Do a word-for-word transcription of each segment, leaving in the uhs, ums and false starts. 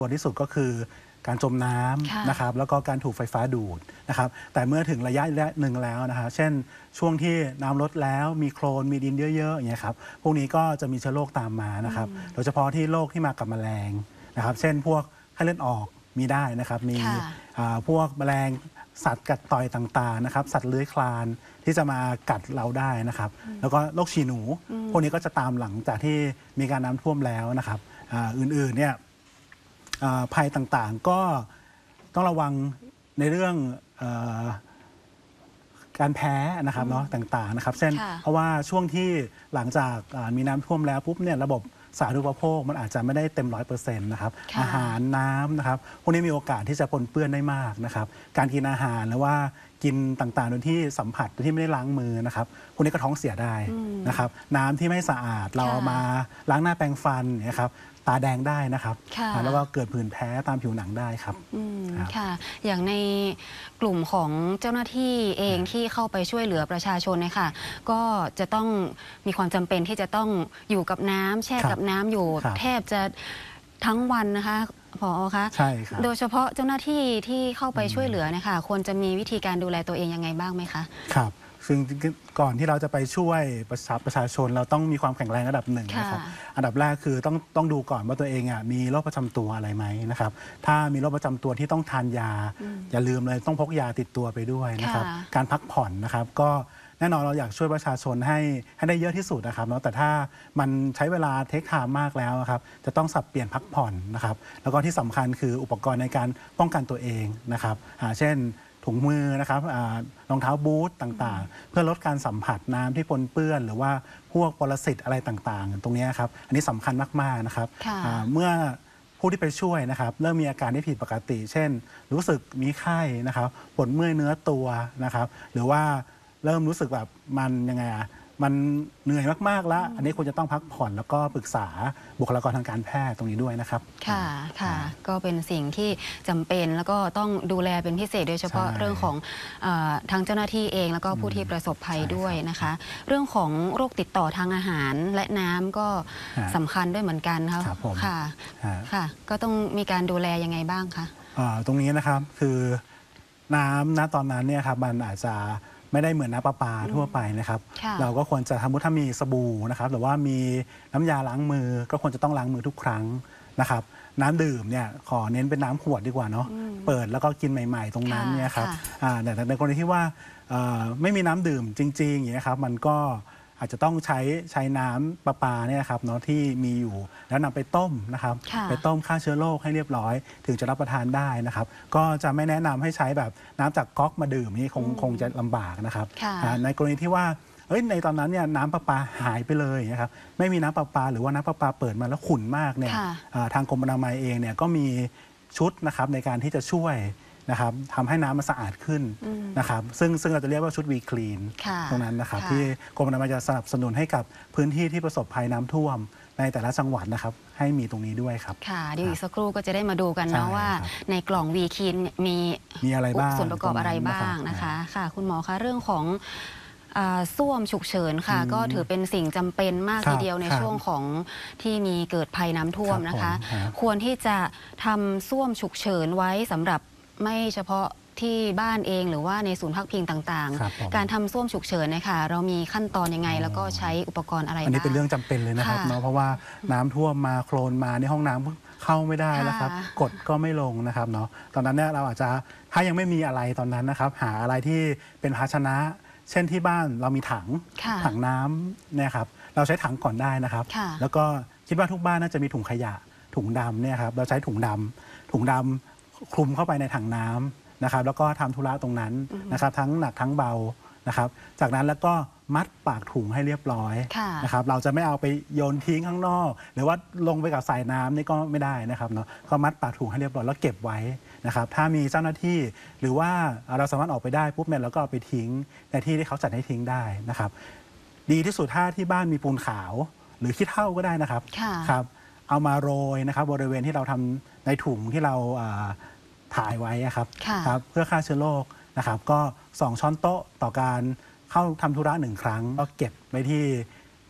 ตัวที่สุดก็คือการจมน้ำนะครับแล้วก็การถูกไฟฟ้าดูดนะครับแต่เมื่อถึงระยะหนึ่งแล้วนะครับเช่นช่วงที่น้ำลดแล้วมีโคลนมีดินเยอะๆอย่างเงี้ยครับพวกนี้ก็จะมีเชื้อโรคตามมานะครับโดยเฉพาะที่โรคที่มากับแมลงนะครับเช่นพวกไข้เลือดออกมีได้นะครับมีพวกแมลงสัตว์กัดต่อยต่างๆนะครับสัตว์เลื้อยคลานที่จะมากัดเราได้นะครับแล้วก็โรคฉี่หนูพวกนี้ก็จะตามหลังจากที่มีการน้ำท่วมแล้วนะครับอื่นๆเนี่ยภัยต่างๆก็ต้องระวังในเรื่องการแพ้นะครับเนาะต่างๆนะครับเช่นเพราะว่าช่วงที่หลังจากมีน้ำท่วมแล้วปุ๊บเนี่ยระบบสาธารณูปโภคมันอาจจะไม่ได้เต็มร้อยเปอร์เซ็นต์นะครับอาหารน้ำนะครับพวกนี้มีโอกาสที่จะปนเปื้อนได้มากนะครับการกินอาหารหรือว่ากินต่างๆโดยที่สัมผัสโดยที่ไม่ได้ล้างมือนะครับพวกนี้ก็ท้องเสียได้นะครับน้ำที่ไม่สะอาดเราเอามาล้างหน้าแปรงฟันนะครับตาแดงได้นะครับแล้วก็เกิดผื่นแพ้ตามผิวหนังได้ครับค่ะอย่างในกลุ่มของเจ้าหน้าที่เองที่เข้าไปช่วยเหลือประชาชนเนี่ยค่ะก็จะต้องมีความจำเป็นที่จะต้องอยู่กับน้ำแช่กับน้ำอยู่แทบจะทั้งวันนะคะผอ.คะใช่ครับโดยเฉพาะเจ้าหน้าที่ที่เข้าไปช่วยเหลือนะคะควรจะมีวิธีการดูแลตัวเองยังไงบ้างไหมคะครับซึ่งก่อนที่เราจะไปช่วยประชาประชาชนเราต้องมีความแข็งแรงระดับหนึ่งนะครับอันดับแรกคือต้องต้องดูก่อนว่าตัวเองอ่ะมีโรคประจำตัวอะไรไหมนะครับถ้ามีโรคประจำตัวที่ต้องทานยาอย่าลืมเลยต้องพกยาติดตัวไปด้วยนะครับการพักผ่อนนะครับก็แน่นอนเราอยากช่วยประชาชนให้ให้ได้เยอะที่สุดนะครับเนาะแต่ถ้ามันใช้เวลาเทคไทม์มากแล้วครับจะต้องสับเปลี่ยนพักผ่อนนะครับแล้วก็ที่สำคัญคืออุปกรณ์ในการป้องกันตัวเองนะครับเช่นถุงมือนะครับรองเท้าบูทต่างๆเพื่อลดการสัมผัสน้ำที่ปนเปื้อนหรือว่าพวกปรสิตอะไรต่างๆตรงนี้ครับอันนี้สำคัญมากๆนะครับเมื่อผู้ที่ไปช่วยนะครับเริ่มมีอาการที่ผิดปกติเช่นรู้สึกมีไข้นะครับปวดเมื่อยเนื้อตัวนะครับหรือว่าเริ่มรู้สึกแบบมันยังไงอะมันเหนื่อยมากๆแล้วอันนี้ควรจะต้องพักผ่อนแล้วก็ปรึกษาบุคลากรทางการแพทย์ตรงนี้ด้วยนะครับค่ะค่ะก็เป็นสิ่งที่จำเป็นแล้วก็ต้องดูแลเป็นพิเศษโดยเฉพาะเรื่องของทางเจ้าหน้าที่เองแล้วก็ผู้ที่ประสบภัยด้วยนะคะเรื่องของโรคติดต่อทางอาหารและน้ำก็สำคัญด้วยเหมือนกันครับค่ะค่ะก็ต้องมีการดูแลยังไงบ้างคะตรงนี้นะครับคือน้ำณตอนนั้นเนี่ยครับมันอาจจะไม่ได้เหมือนน้ำประปาทั่วไปนะครับเราก็ควรจะทำถ้ามีสบู่นะครับหรือว่ามีน้ำยาล้างมือก็ควรจะต้องล้างมือทุกครั้งนะครับน้ำดื่มเนี่ยขอเน้นเป็นน้ำขวดดีกว่าเนาะเปิดแล้วก็กินใหม่ๆตรงนั้นเนี่ยครับแต่ในกรณีที่ว่าไม่มีน้ำดื่มจริงๆอย่างนี้ครับมันก็อาจจะต้องใช้ใช้น้ำประปาเนี่ยครับเนาะที่มีอยู่แล้วนำไปต้มนะครับไปต้มฆ่าเชื้อโรคให้เรียบร้อยถึงจะรับประทานได้นะครับก็จะไม่แนะนำให้ใช้แบบน้ำจากก๊อกมาดื่มนี่คงคงจะลำบากนะครับในกรณีที่ว่าเอ้ยในตอนนั้นเนี่ยน้ำประปาหายไปเลยนะครับไม่มีน้ำประปาหรือว่าน้ำประปาเปิดมาแล้วขุ่นมากเนี่ยทางกรมอนามัยเองเนี่ยก็มีชุดนะครับในการที่จะช่วยนะครับทำให้น้ำมันสะอาดขึ้นนะครับซึ่งซึ่งเราจะเรียกว่าชุดวีคลีนตรงนั้นนะครับที่กรมอนามัยจะสนับสนุนให้กับพื้นที่ที่ประสบภัยน้ำท่วมในแต่ละจังหวัดนะครับให้มีตรงนี้ด้วยครับค่ะเดี๋ยวอีกสักครู่ก็จะได้มาดูกันนะว่าในกล่องวีคลีนมีมีอะไรบ้างส่วนประกอบอะไรบ้างนะคะค่ะคุณหมอคะเรื่องของส้วมฉุกเฉินค่ะก็ถือเป็นสิ่งจำเป็นมากทีเดียวในช่วงของที่มีเกิดภัยน้ำท่วมนะคะควรที่จะทำส้วมฉุกเฉินไว้สำหรับไม่เฉพาะที่บ้านเองหรือว่าในศูนย์พักพิงต่างๆการทำส้วมฉุกเฉินนะคะเรามีขั้นตอนยังไงแล้วก็ใช้อุปกรณ์อะไรบ้างอันนี้เป็นเรื่องจำเป็นเลยนะครับเนาะเพราะว่าน้ำท่วมมาโคลนมาในห้องน้ำเข้าไม่ได้แล้วครับกดก็ไม่ลงนะครับเนาะตอนนั้นเนี่ยเราอาจจะถ้ายังไม่มีอะไรตอนนั้นนะครับหาอะไรที่เป็นภาชนะเช่นที่บ้านเรามีถังถังน้ำเนี่ยครับเราใช้ถังก่อนได้นะครับแล้วก็คิดว่าทุกบ้านน่าจะมีถุงขยะถุงดำเนี่ยครับเราใช้ถุงดำถุงดำคลุมเข้าไปในถังน้ำนะครับแล้วก็ทำธุระตรงนั้นนะครับทั้งหนักทั้งเบานะครับจากนั้นแล้วก็มัดปากถุงให้เรียบร้อยนะครับเราจะไม่เอาไปโยนทิ้งข้างนอกหรือว่าลงไปกับสายน้ำนี่ก็ไม่ได้นะครับเนาะก็มัดปากถุงให้เรียบร้อยแล้วเก็บไว้นะครับถ้ามีเจ้าหน้าที่หรือว่าเราสามารถออกไปได้ปุ๊บเนี่ยเราก็เอาไปทิ้งในที่ที่เขาจัดให้ทิ้งได้นะครับดีที่สุดถ้าที่บ้านมีปูนขาวหรือขี้เถ้าก็ได้นะครับครับเอามาโรยนะครับบริเวณที่เราทำในถุงที่เราถ่ายไว้ครับครับเพื่อฆ่าเชื้อโรคนะครับก็สองช้อนโต๊ะต่อการเข้าทำธุระหนึ่งครั้งก็เก็บไว้ที่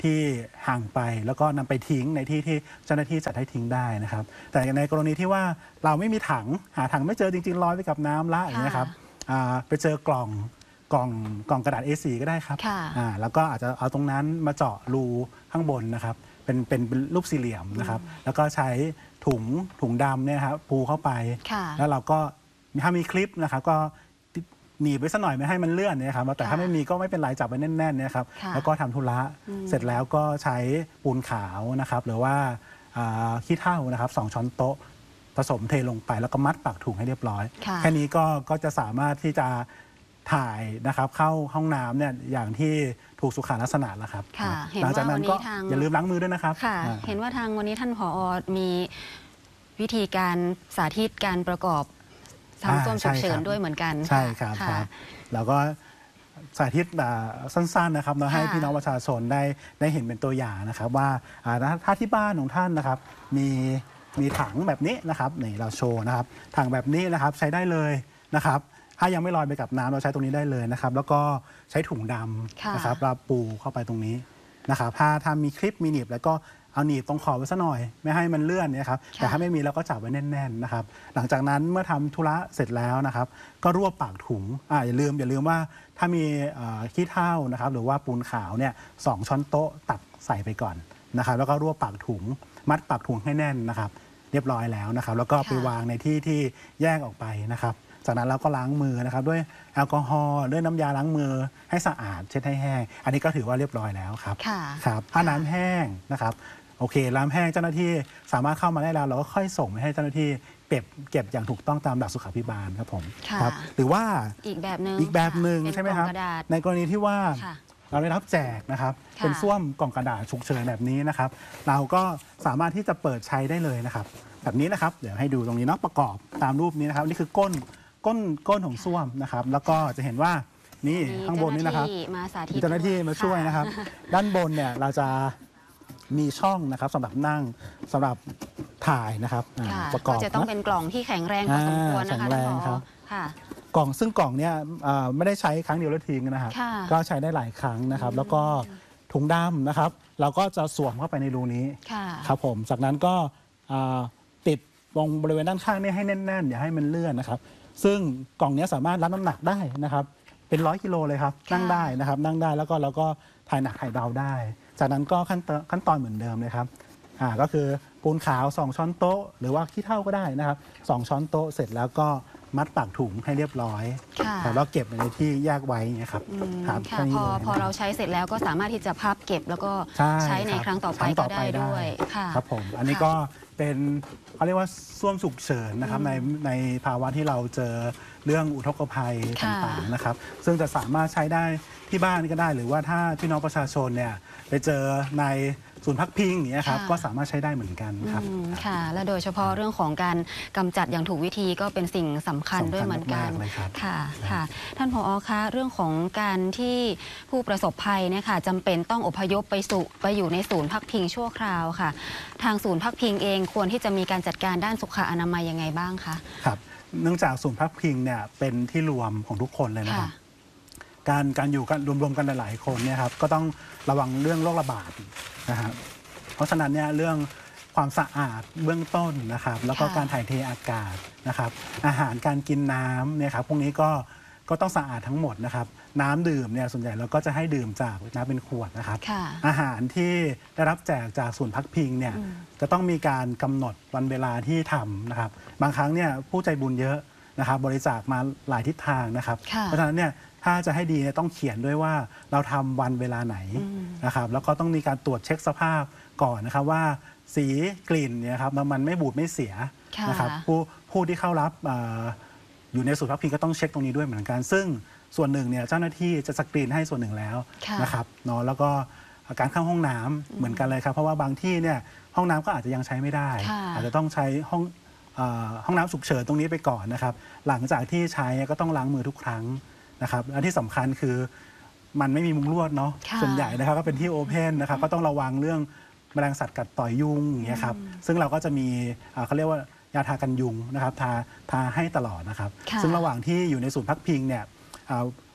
ที่ห่างไปแล้วก็นำไปทิ้งในที่ที่เจ้าหน้าที่จัดให้ทิ้งได้นะครับแต่ในกรณีที่ว่าเราไม่มีถังหาถังไม่เจอจริงๆลอยไปกับน้ำละอย่างนี้ครับไปเจอกล่องกล่องกล่องกระดาษ เอ โฟร์ ก็ได้ครับแล้วก็อาจจะเอาตรงนั้นมาเจาะรูข้างบนนะครับเป็นเป็นรูปสี่เหลี่ยมนะครับแล้วก็ใช้ถุงถุงดำเนี่ยครับปูเข้าไปแล้วเราก็ถ้ามีคลิปนะครับก็หนีบไว้สักหน่อยไม่ให้มันเลื่อนเนี่ยครับแต่ถ้าไม่มีก็ไม่เป็นไรจับไว้แน่นๆเนี่ยครับแล้วก็ทำธุระเสร็จแล้วก็ใช้ปูนขาวนะครับหรือว่าขี้เถ้านะครับสองช้อนโต๊ะผสมเทลงไปแล้วก็มัดปากถุงให้เรียบร้อยแค่นี้ก็ก็จะสามารถที่จะถ่ายนะครับเข้าห้องน้ำเนี่ยอย่างที่ถูกสุขลักษณะแล้วครับหลังจากนั้นก็อย่าลืมล้างมือด้วยนะครับเห็นว่าทางวันนี้ท่านผอ.มีวิธีการสาธิตการประกอบทำส้วมฉุกเฉินด้วยเหมือนกันใช่ครับครับแล้วก็สาธิตสั้นๆนะครับเราให้พี่น้องประชาชนได้ได้เห็นเป็นตัวอย่างนะครับว่าถ้าที่บ้านของท่านนะครับมีมีถังแบบนี้นะครับนี่เราโชว์นะครับถังแบบนี้นะครับใช้ได้เลยนะครับถ้ายังไม่ลอยไปกับน้ำเราใช้ตรงนี้ได้เลยนะครับแล้วก็ใช้ถุงดำนะครับเราปูเข้าไปตรงนี้นะครับถ้าถ้ามีคลิปมีหนีบแล้วก็เอาหนีบตรงขอบไว้ซะหน่อยไม่ให้มันเลื่อนเนี่ยครับแต่ถ้าไม่มีเราก็จับไว้แน่นๆนะครับหลังจากนั้นเมื่อทำธุระเสร็จแล้วนะครับก็รวบปากถุงอ่าอย่าลืมอย่าลืมว่าถ้ามีขี้เถ้านะครับหรือว่าปูนขาวเนี่ยสองช้อนโต๊ะตักใส่ไปก่อนนะครับแล้วก็รวบปากถุงมัดปากถุงให้แน่นนะครับเรียบร้อยแล้วนะครับแล้วก็ไปวางในที่ที่แยกออกไปนะครับจากนั้นเราก็ล้างมือนะครับด้วยแอลกอฮอล์ด้วยน้ำยาล้างมือให้สะอาดเช็ดให้แห้งอันนี้ก็ถือว่าเรียบร้อยแล้วครับครับถ้าน้ำแห้งนะครับโอเคน้ำแห้งเจ้าหน้าที่สามารถเข้ามาได้แล้วเราก็ค่อยส่งไปให้เจ้าหน้าที่เก็บเก็บอย่างถูกต้องตามหลักสุขาภิบาลครับผมครับหรือว่าอีกแบบหนึ่งอีกแบบหนึ่งใช่ไหมครับในกรณีที่ว่าเราได้รับแจกนะครับเป็นส้วมกล่องกระดาษฉุกเฉินแบบนี้นะครับเราก็สามารถที่จะเปิดใช้ได้เลยนะครับแบบนี้นะครับเดี๋ยวให้ดูตรงนี้เนาะประกอบตามรูปนี้นะครับนี่คือก้นก้นก้นของส้วมนะครับแล้วก็จะเห็นว่านี่ข้างบนนี้นะครับมีเจ้าหน้าที่มาช่วยนะครับด้านบนเนี่ยเราจะมีช่องนะครับสำหรับนั่งสำหรับถ่ายนะครับประกอบจะต้องเป็นกล่องที่แข็งแรงพอสมควรนะคะท่านผอ. กล่องซึ่งกล่องเนี่ยไม่ได้ใช้ครั้งเดียวแล้วทิ้งนะครับก็ใช้ได้หลายครั้งนะครับแล้วก็ถุงดำนะครับเราก็จะสวมเข้าไปในรูนี้ครับผมจากนั้นก็ติดตรงบริเวณด้านข้างนี่ให้แน่นๆอย่าให้มันเลื่อนนะครับซึ่งกล่องนี้สามารถรับน้ำหนักได้นะครับเป็นร้อยกิโลเลยครับนั่งได้นะครับนั่งได้แล้วก็แล้วก็ถ่ายหนักถ่ายเบาได้จากนั้นก็ขั้นขั้นตอนเหมือนเดิมเลยครับอ่าก็คือปูนขาวสองช้อนโต๊ะหรือว่าขี้เถ้าก็ได้นะครับสองช้อนโต๊ะเสร็จแล้วก็มัดปากถุงให้เรียบร้อยแล้วเก็บในที่แยกไว้นะครับพอพอเราใช้เสร็จแล้วก็สามารถที่จะพับเก็บแล้วก็ใช้ในครั้งต่อไปก็ได้ด้วยครับผมอันนี้ก็เป็นเขาเรียกว่าส้วมฉุกเฉินนะครับในในภาวะที่เราเจอเรื่องอุทกภัยต่างๆนะครับซึ่งจะสามารถใช้ได้ที่บ้านก็ได้หรือว่าถ้าพี่น้องประชาชนเนี่ยไปเจอในศูนย์พักพิงอย่างเงี้ยครับก็สามารถใช้ได้เหมือนกันครับค่ะและโดยเฉพาะเรื่องของการกำจัดอย่างถูกวิธีก็เป็นสิ่งสำคัญด้วยเหมือนกันค่ะค่ะท่านผอ.คะเรื่องของการที่ผู้ประสบภัยเนี่ยค่ะจำเป็นต้องอพยพไปสู่ไปอยู่ในศูนย์พักพิงชั่วคราวค่ะทางศูนย์พักพิงเองควรที่จะมีการจัดการด้านสุขอนามัยยังไงบ้างคะครับเนื่องจากศูนย์พักพิงเนี่ยเป็นที่รวมของทุกคนเลยนะครับการการอยู่กันรวมๆกันหลายๆคนเนี่ยครับก็ต้องระวังเรื่องโรคระบาดนะครับเพราะฉะนั้นเนี่ยเรื่องความสะอาดเบื้องต้นนะครับแล้วก็การถ่ายเทอากาศนะครับอาหารการกินน้ำเนี่ยครับพวกนี้ก็ก็ต้องสะอาดทั้งหมดนะครับน้ำดื่มเนี่ยส่วนใหญ่เราก็จะให้ดื่มจากน้ำเป็นขวดนะครับอาหารที่ได้รับแจกจากศูนย์พักพิงเนี่ยจะต้องมีการกำหนดวันเวลาที่ทำนะครับบางครั้งเนี่ยผู้ใจบุญเยอะนะครับบริจาคมาหลายทิศทางนะครับเพราะฉะนั้นเนี่ยถ้าจะให้ดีต้องเขียนด้วยว่าเราทำวันเวลาไหนนะครับแล้วก็ต้องมีการตรวจเช็คสภาพก่อนนะครับว่าสีกลิ่นเนี่ยครับมันไม่บูดไม่เสียนะครับผู้ผู้ที่เข้ารับอยู่ในศูนย์พักพิงก็ต้องเช็คตรงนี้ด้วยเหมือนกันซึ่งส่วนหนึ่งเนี่ยเจ้าหน้าที่จะสกรีนให้ส่วนหนึ่งแล้วนะครับเนาะแล้วก็การเข้าห้องน้ำเหมือนกันเลยครับเพราะว่าบางที่เนี่ยห้องน้ำก็อาจจะยังใช้ไม่ได้อาจจะต้องใช้ห้องห้องน้ำฉุกเฉินตรงนี้ไปก่อนนะครับหลังจากที่ใช้ก็ต้องล้างมือทุกครั้งนะครับและที่สำคัญคือมันไม่มีมุ้งลวดเนาะส่วนใหญ่นะครับก็เป็นที่โอเพนนะครับก็ต้องระวังเรื่องแมลงสัตว์กัดต่อยยุงอย่างเงี้ยครับซึ่งเราก็จะมีเขาเรียกว่ายาทากันยุงนะครับทาทาให้ตลอดนะครับซึ่งระหว่างที่อยู่ในศูนย์พักพิงเนี่ย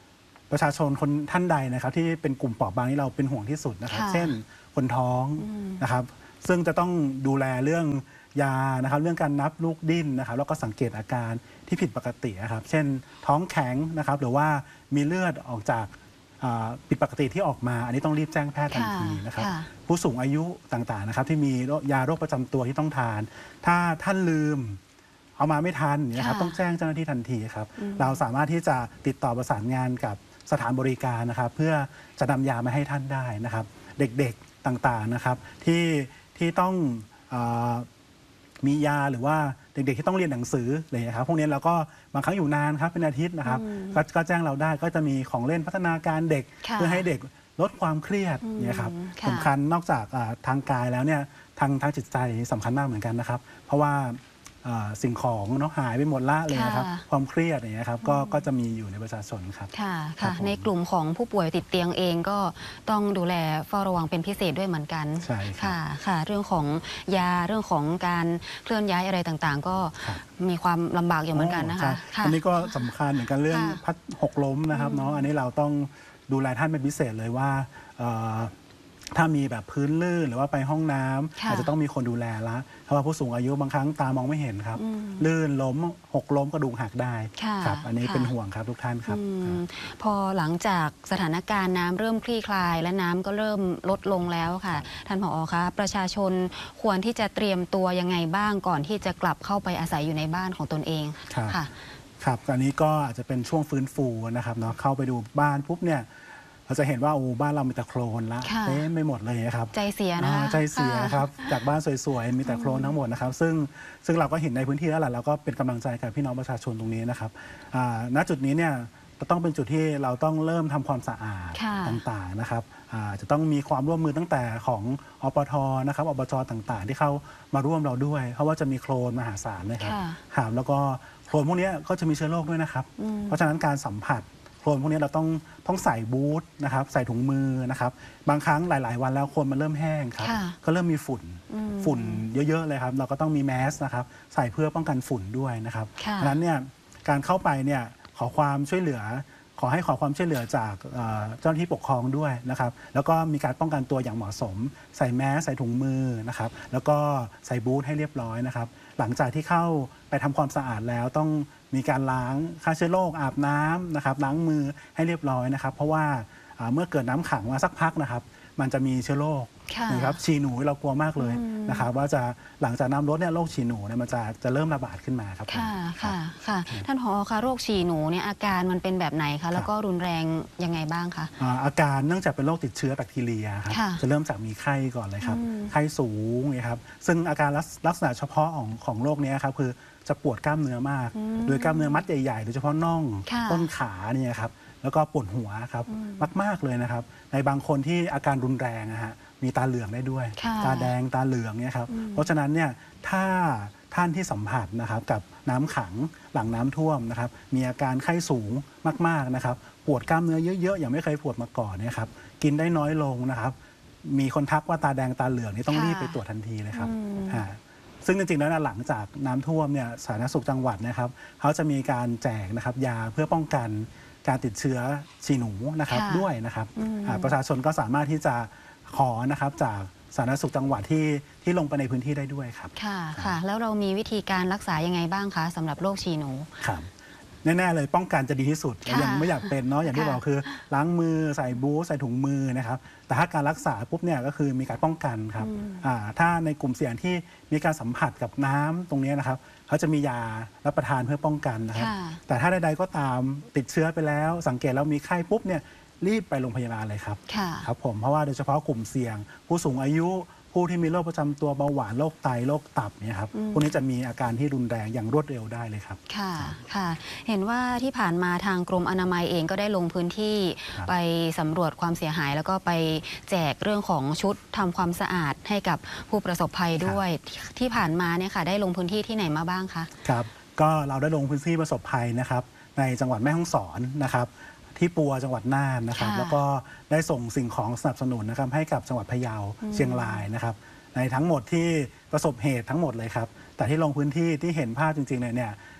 ประชาชนคนท่านใดนะครับที่เป็นกลุ่มเปราะบางที่เราเป็นห่วงที่สุดนะครับเช่นคนท้องนะครับซึ่งจะต้องดูแลเรื่องยานะครับเรื่องการนับลูกดิ้นนะครับแล้วก็สังเกตอาการที่ผิดปกตินะครับเช่นท้องแข็งนะครับหรือว่ามีเลือดออกจากผิดปกติที่ออกมาอันนี้ต้องรีบแจ้งแพทย์ทันทีนะครับผู้สูงอายุต่างๆนะครับที่มียาโรคประจำตัวที่ต้องทานถ้าท่านลืมเอามาไม่ทันนะครับต้องแจ้งเจ้าหน้าที่ทันทีครับเราสามารถที่จะติดต่อประสานงานกับสถานบริการนะครับเพื่อจะนำยามาให้ท่านได้นะครับเด็กๆต่างๆนะครับที่ที่ต้องมียาหรือว่าเด็กๆที่ต้องเรียนหนังสืออะไรนะครับพวกนี้เราก็บางครั้งอยู่นานครับเป็นอาทิตย์นะครับกก็แจ้งเราได้ก็จะมีของเล่นพัฒนาการเด็กเพื่อให้เด็กลดความเครียดเนี่ยครับสำคัญนอกจากทางกายแล้วเนี่ยทางทางจิตใจสำคัญมากเหมือนกันนะครับเพราะว่าสิ่งของเนาะหายไปหมดละเลยนะครับความเครียดอย่างเงี้ยครับก็ก็จะมีอยู่ในประชาชนครับค่ะค่ะในกลุ่มของผู้ป่วยติดเตียงเองก็ต้องดูแลเฝ้าระวังเป็นพิเศษด้วยเหมือนกันใช่ค่ะค่ะเรื่องของยาเรื่องของการเคลื่อนย้ายอะไรต่างๆก็มีความลำบากอยู่เหมือนกันนะคะอันนี้ก็สำคัญเหมือนกันเรื่องพัดหกล้มนะครับเนาะอันนี้เราต้องดูแลท่านเป็นพิเศษเลยว่าถ้ามีแบบพื้นลื่นหรือว่าไปห้องน้ำอาจจะต้องมีคนดูแลละเพราะว่าผู้สูงอายุบางครั้งตามองไม่เห็นครับลื่นล้มหกล้มกระดูกหักได้ครับอันนี้เป็นห่วงครับทุกท่านครับพอหลังจากสถานการณ์น้ำเริ่มคลี่คลายและน้ำก็เริ่มลดลงแล้วค่ะท่านผอ.คะประชาชนควรที่จะเตรียมตัวยังไงบ้างก่อนที่จะกลับเข้าไปอาศัยอยู่ในบ้านของตนเองค่ะครับอันนี้ก็อาจจะเป็นช่วงฟื้นฟูนะครับเนาะเข้าไปดูบ้านปุ๊บเนี่ยเราจะเห็นว่าโอ้บ้านเรามีแต่โคลนละเต็มไม่หมดเลยครับใจเสียนะคะใจเสียครับจากบ้านสวยๆมีแต่โคลนทั้งหมดนะครับซึ่งซึ่งเราก็เห็นในพื้นที่แล้วแหละเราก็เป็นกำลังใจกับพี่น้องประชาชนตรงนี้นะครับณจุดนี้เนี่ยต้องเป็นจุดที่เราต้องเริ่มทำความสะอาดต่างๆนะครับจะต้องมีความร่วมมือตั้งแต่ของอปทนะครับอบจต่างๆที่เข้ามาร่วมเราด้วยเพราะว่าจะมีโคลนมหาศาลนะครับครับแล้วก็โคลนพวกนี้ก็จะมีเชื้อโรคด้วยนะครับเพราะฉะนั้นการสัมผัสโคลนพวกนี้เราต้องต้องใส่บูทนะครับใส่ถุงมือนะครับบางครั้งหลายๆวันแล้วโคลนมันเริ่มแห้งครับก็เริ่มมีฝุ่นฝุ่นเยอะๆเลยครับเราก็ต้องมีแมสนะครับใส่เพื่อป้องกันฝุ่นด้วยนะครับเพราะฉะนั้นเนี่ยการเข้าไปเนี่ยขอความช่วยเหลือขอให้ขอความช่วยเหลือจากเจ้าหน้าที่ปกครองด้วยนะครับแล้วก็มีการป้องกันตัวอย่างเหมาะสมใส่แมสใส่ถุงมือนะครับแล้วก็ใส่บูทให้เรียบร้อยนะครับหลังจากที่เข้าไปทำความสะอาดแล้วต้องมีการล้างฆ่าเชื้อโรคอาบน้ำนะครับล้างมือให้เรียบร้อยนะครับเพราะว่าเมื่อเกิดน้ำขังมาสักพักนะครับมันจะมีเชื้อโรคนะครับฉี่หนูเรากลัวมากเลยนะครับว่าจะหลังจากน้ำลดเนี่ยโรคฉี่หนูเนี่ยมันจะจะเริ่มระบาดขึ้นมาครับค่ะค่ะค่ะท่านผอ.คะโรคฉี่หนูเนี่ยอาการมันเป็นแบบไหนคะแล้วก็รุนแรงยังไงบ้างคะอาการเนื่องจากเป็นโรคติดเชื้อแบคทีเรียครับจะเริ่มจากมีไข้ก่อนเลยครับไข้สูงนะครับซึ่งอาการลักษณะเฉพาะของของโรคนี้ครับคือจะปวดกล้ามเนื้อมากโดยกล้ามเนื้อมัดใหญ่ๆโดยเฉพาะน่องต้นขาเนี่ยครับแล้วก็ปวดหัวครับมากๆเลยนะครับในบางคนที่อาการรุนแรงนะฮะมีตาเหลืองได้ด้วยตาแดงตาเหลืองเนี่ยครับเพราะฉะนั้นเนี่ยถ้าท่านที่สัมผัสนะครับกับน้ำขังหลังน้ำท่วมนะครับมีอาการไข้สูงมากๆนะครับปวดกล้ามเนื้อเยอะๆอย่างไม่เคยปวดมาก่อนเนี่ยครับกินได้น้อยลงนะครับมีคนทักว่าตาแดงตาเหลืองนี่ต้องรีบไปตรวจทันทีเลยครับซึ่งจริงๆแล้วหลังจากน้ำท่วมเนี่ยสาธารณสุขจังหวัดนะครับเขาจะมีการแจกนะครับยาเพื่อป้องกันการติดเชื้อฉี่หนูนะครับด้วยนะครับประชาชนก็สามารถที่จะขอนะครับจากสาธารณสุขจังหวัดที่ที่ลงไปในพื้นที่ได้ด้วยครับค่ะค่ะแล้วเรามีวิธีการรักษายังไงบ้างคะสำหรับโรคฉี่หนูครับแน่ๆเลยป้องกันจะดีที่สุดยังไม่อยากเป็นเนาะอย่างที่บอกคือล้างมือใส่บูทใส่ถุงมือนะครับแต่ถ้าการรักษาปุ๊บเนี่ยก็คือมีการป้องกันครับถ้าในกลุ่มเสี่ยงที่มีการสัมผัสกับน้ำตรงนี้นะครับเขาจะมียารับประทานเพื่อป้องกันนะครับแต่ถ้าใดๆก็ตามติดเชื้อไปแล้วสังเกตแล้วมีไข้ปุ๊บเนี่ยรีบไปโรงพยาบาลเลยครับครับผมเพราะว่าโดยเฉพาะกลุ่มเสี่ยงผู้สูงอายุผู้ที่มีโรคประจำตัวเบาหวานโรคไตโรคตับเนี่ยครับพวกนี้จะมีอาการที่รุนแรงอย่างรวดเร็วได้เลยครับค่ะค่ะเห็นว่าที่ผ่านมาทางกรมอนามัยเองก็ได้ลงพื้นที่ไปสำรวจความเสียหายแล้วก็ไปแจกเรื่องของชุดทำความสะอาดให้กับผู้ประสบภัยด้วยที่ผ่านมาเนี่ยค่ะได้ลงพื้นที่ที่ไหนมาบ้างคะครับก็เราได้ลงพื้นที่ประสบภัยนะครับในจังหวัดแม่ฮ่องสอนนะครับที่ปัวจังหวัดน่านนะครับแล้วก็ได้ส่งสิ่งของสนับสนุนนะครับให้กับจังหวัดพะเยาเชียงรายนะครับในทั้งหมดที่ประสบเหตุทั้งหมดเลยครับแต่ที่ลงพื้นที่ที่เห็นภาพจริงๆเลยเนี่ย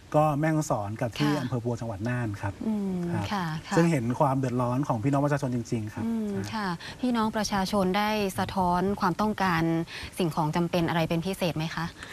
ก็แม่ฮ่องสอนกับที่ค่ะอำเภอปัวจังหวัดน่านครับอืมครับค่ะค่ะซึ่งเห็นความเดือดร้อนของพี่น้องประชาชนจริงๆครับอืมค่ะพี่น้องประชาชนได้สะท้อนความต้องการสิ่งของจำเป็นอะไรเป็นพิเศษไหมคะ